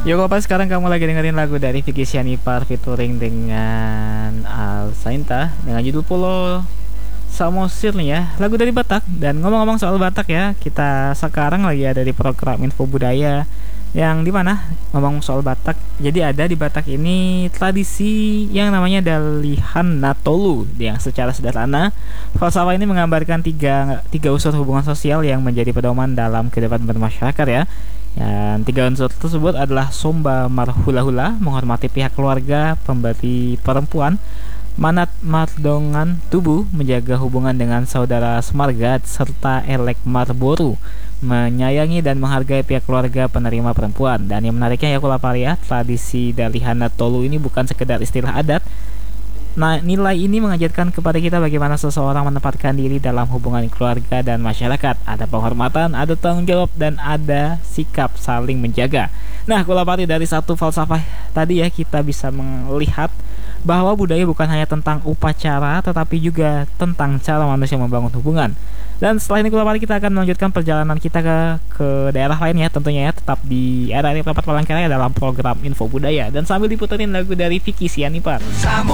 Yo, apa sekarang kamu lagi dengerin lagu dari Vicky Sianipar featuring dengan Al Sainta dengan judul Pulau Samosir nih ya, lagu dari Batak. Dan ngomong-ngomong soal Batak ya, kita sekarang lagi ada di program Info Budaya yang dimana ngomong soal Batak. Jadi ada di Batak ini tradisi yang namanya Dalihan Natolu, yang secara sederhana falsafah ini menggambarkan tiga unsur hubungan sosial yang menjadi pedoman dalam kehidupan bermasyarakat ya. Dan tiga unsur tersebut adalah Somba Marhula-hula, menghormati pihak keluarga, pemberi perempuan, Manat Mardongan Tubuh, menjaga hubungan dengan saudara semarga, serta Elek Marboru, menyayangi dan menghargai pihak keluarga penerima perempuan. Dan yang menariknya ya Kulaparia, tradisi Dalihana Tolu ini bukan sekedar istilah adat. Nah, nilai ini mengajarkan kepada kita bagaimana seseorang menempatkan diri dalam hubungan keluarga dan masyarakat. Ada penghormatan, ada tanggung jawab, dan ada sikap saling menjaga. Nah, Kulapati, dari satu falsafah tadi ya, kita bisa melihat bahwa budaya bukan hanya tentang upacara, tetapi juga tentang cara manusia membangun hubungan. Dan setelah ini Kulapati, kita akan melanjutkan perjalanan kita ke daerah lain ya, tentunya ya, tetap di RRI Tempat Palangkaraya dalam program Info Budaya. Dan sambil diputerin lagu dari Vicky Sianipar.